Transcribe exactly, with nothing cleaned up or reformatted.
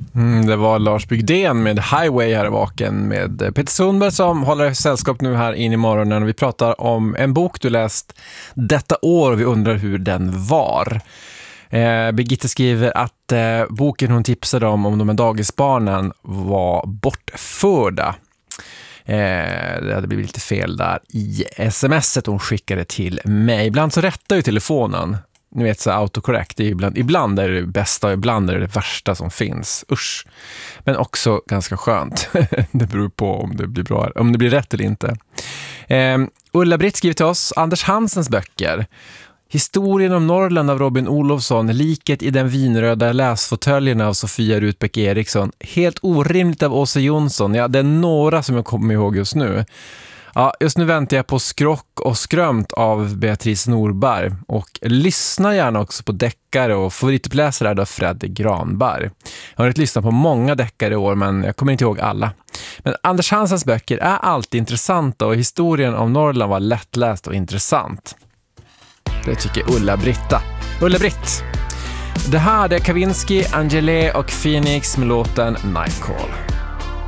Mm, det var Lars Bygden med Highway här i vaken med Peter Sundberg som håller sällskap nu här in i morgonen. Vi pratar om en bok du läst detta år och vi undrar hur den var. Eh, Birgitta skriver att eh, boken hon tipsade om om de här dagisbarnen var bortförda. Eh, det hade blivit lite fel där i smset hon skickade till mig. Ibland så rättar ju telefonen. Ni vet så autocorrect, det är ibland, ibland är det bästa och ibland är det det värsta som finns. Usch. Men också ganska skönt. Det beror på om det blir bra, om det blir rätt eller inte. Eh, Ulla-Britt skriver till oss Anders Hansens böcker. Historien om Norrland av Robin Olofsson, Liket i den vinröda läsfåtöljerna av Sofia Rutbeck Eriksson. Helt orimligt av Åsa Jonsson. Ja, det är några som jag kommer ihåg just nu. Ja, just nu väntar jag på Skrock och skrömt av Beatrice Norberg och lyssna gärna också på deckare och favorituppläsare där Freddy Granberg. Jag har inte lyssnat på många deckare i år men jag kommer inte ihåg alla. Men Anders Hansens böcker är alltid intressanta och historien om Norrland var lättläst och intressant. Det tycker Ulla-Britta. Ulla-Britt. Det här är Kavinsky, Angele och Phoenix med låten Nightcall.